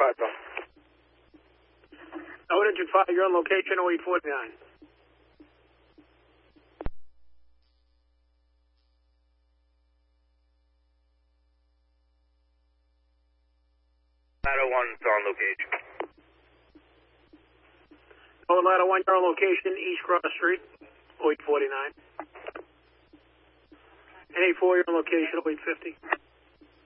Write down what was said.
5, Bill. Ladder Digit 5, you're on location 0849. Ladder 1's on location. Ladder 1, you're on location East Cross Street 0849. NA4, you're on location 0850.